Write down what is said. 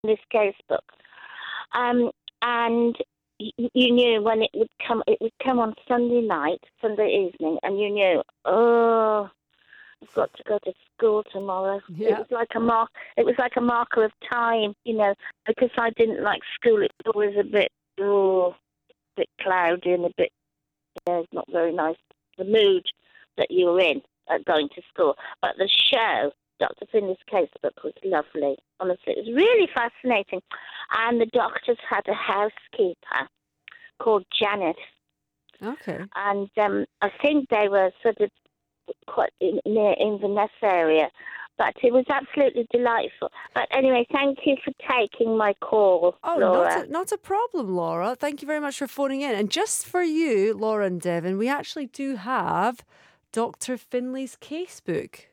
Finley's Casebook. And you knew when it would come on Sunday night, Sunday evening, and you knew, oh, I've got to go to school tomorrow. Yeah. It was like a marker of time, because I didn't like school. It was always a bit cloudy and a bit, not very nice. The mood that you were in going to school, but the show, Dr. Finley's Casebook, was lovely. Honestly, it was really fascinating, and the doctors had a housekeeper called Janet. Okay. And I think they were sort of quite near Inverness area, but it was absolutely delightful. But anyway, thank you for taking my call, Oh, Laura. not a problem, Laura. Thank you very much for phoning in. And just for you, Laura and Devon, we actually do have Dr. Finley's Casebook.